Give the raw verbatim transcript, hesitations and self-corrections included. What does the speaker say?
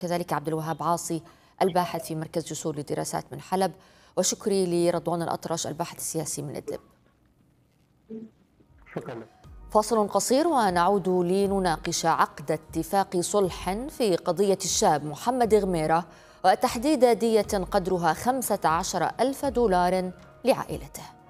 كذلك عبد الوهاب عاصي الباحث في مركز جسور للدراسات من حلب، وشكري لرضوان الأطرش الباحث السياسي من إدلب. شكرا. فاصل قصير ونعود لنناقش عقد اتفاق صلح في قضية الشاب محمد غميرة وتحديد دية قدرها خمسة عشر ألف دولار لعائلته.